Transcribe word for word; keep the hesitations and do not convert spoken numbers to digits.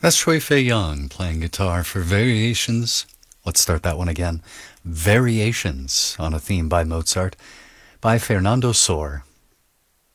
That's Shui Fei Young playing guitar for Variations. Let's start that one again. Variations on a theme by Mozart by Fernando Sor.